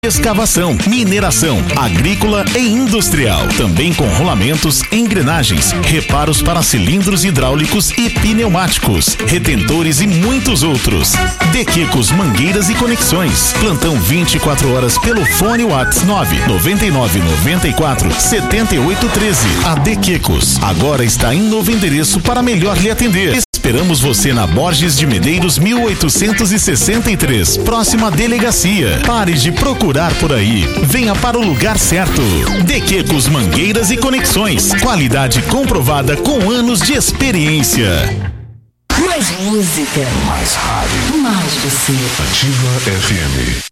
escavação, mineração, agrícola e industrial. Também com rolamentos, engrenagens, reparos para cilindros hidráulicos e pneumáticos, retentores e muitos outros. Dequecos Mangueiras e Conexões. Plantão 24 horas pelo fone WhatsApp 999947813. A Dequecos agora está em novo endereço para melhor lhe atender. Esperamos você na Borges de Medeiros 1863, próxima à delegacia. Pare de procurar por aí. Venha para o lugar certo. Dequecos Mangueiras e Conexões. Qualidade comprovada com anos de experiência. Mais música. Mais rádio. Mais você. Ativa FM.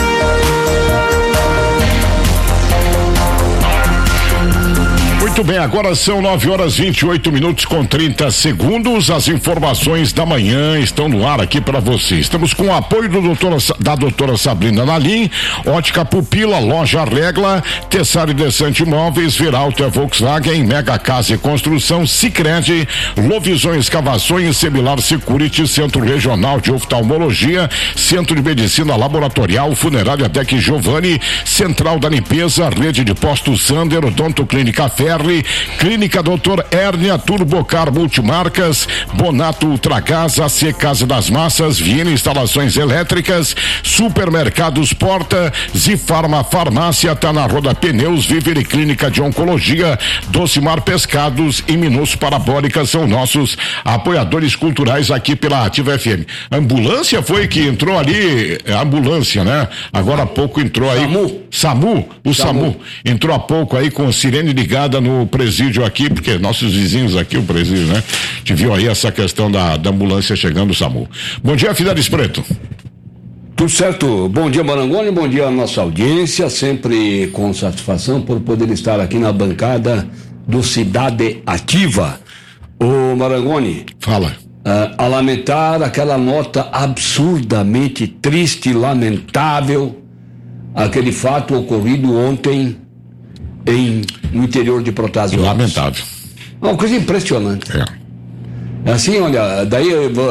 Muito bem, agora são 9h28 com 30 segundos. As informações da manhã estão no ar aqui para você. Estamos com o apoio da doutora Sabrina Nalim, Ótica Pupila, Loja Regla, Tessari Desante Imóveis, Viralta Volkswagen, Mega Casa e Construção, Sicredi, Lovisão Escavações, Semilar Security, Centro Regional de Oftalmologia, Centro de Medicina Laboratorial, Funerária Deck Giovanni, Central da Limpeza, Rede de Postos Sander, Odonto Clínica Ferri, Clínica Doutor Hérnia, Turbocar Multimarcas, Bonato Ultragás, AC Casa das Massas, Viena Instalações Elétricas, Supermercados Porta, Zifarma Farmácia, tá na Roda Pneus, Vivere Clínica de Oncologia, Docimar Pescados e Minutos Parabólicas são nossos apoiadores culturais aqui pela Ativa FM. Ambulância foi que entrou ali, ambulância, né? Agora há pouco entrou aí. SAMU entrou há pouco aí com sirene ligada no presídio aqui, porque nossos vizinhos aqui, o presídio, né? Te viu aí essa questão da ambulância chegando, o SAMU. Bom dia, Fidelis Preto. Tudo certo, bom dia Marangoni, bom dia à nossa audiência, sempre com satisfação por poder estar aqui na bancada do Cidade Ativa. Ô Marangoni, fala. A lamentar aquela nota absurdamente triste e lamentável, aquele fato ocorrido ontem no interior de Protásio. Lamentável. Uma coisa impressionante. Assim, olha, daí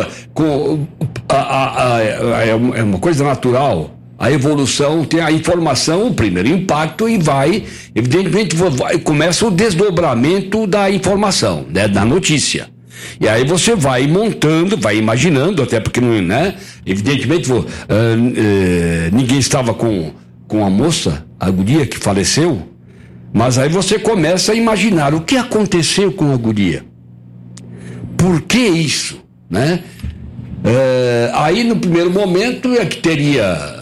é uma coisa natural. A evolução tem a informação, o primeiro impacto, e evidentemente, começa o desdobramento da informação, né, da notícia. E aí você vai montando, vai imaginando, até porque não, né? Evidentemente, ninguém estava com a moça, a guria que faleceu, mas aí você começa a imaginar o que aconteceu com a guria. Por que isso, né? Aí no primeiro momento é que teria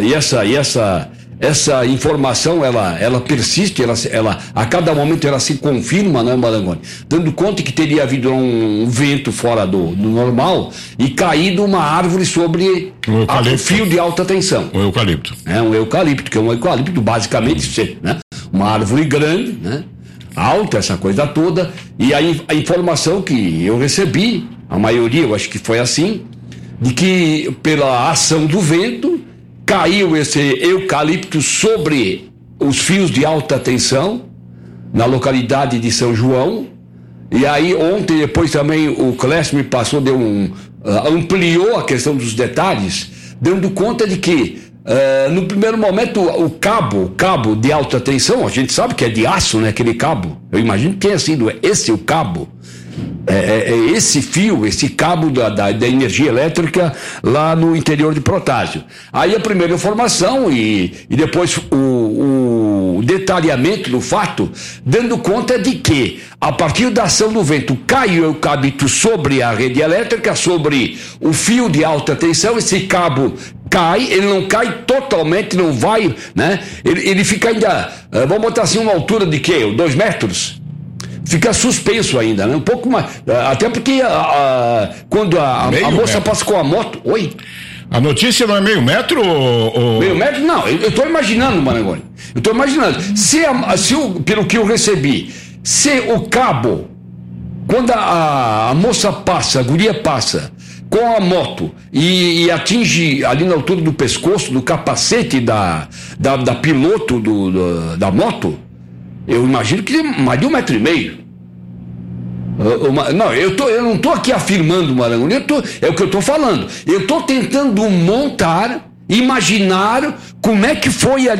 essa informação, ela persiste, ela a cada momento ela se confirma, né, Marangoni? Dando conta que teria havido um vento fora do normal e caído uma árvore sobre um fio de alta tensão. Um eucalipto. Um eucalipto, que é um eucalipto basicamente, né? Uma árvore grande, né? Alta, essa coisa toda, e a informação que eu recebi, a maioria eu acho que foi assim, de que pela ação do vento caiu esse eucalipto sobre os fios de alta tensão na localidade de São João. E aí ontem depois também o Clécio me passou, ampliou a questão dos detalhes, dando conta de que no primeiro momento o cabo de alta tensão, a gente sabe que é de aço, né, aquele cabo, eu imagino que tenha sido esse o cabo, esse fio, esse cabo da energia elétrica lá no interior de Protásio. Aí a primeira informação e depois o detalhamento do fato, dando conta de que a partir da ação do vento cai o eucalipto sobre a rede elétrica, sobre o fio de alta tensão, esse cabo cai, ele não cai totalmente, não vai, né? Ele fica ainda, vamos botar assim, uma altura de quê? 2 metros? Fica suspenso ainda, né? Um pouco mais, até porque quando a moça passa com a moto... Oi? A notícia não é meio metro? Meio metro? Não, eu estou imaginando, Marangoni. Eu estou imaginando. Pelo que eu recebi, se o cabo, quando a moça passa, a guria passa com a moto e atinge ali na altura do pescoço, do capacete da piloto da moto, eu imagino que mais de 1,5 metros. Não, eu não estou aqui afirmando, Marangoni, é o que eu estou falando. Eu estou tentando montar imaginaram como é que foi ali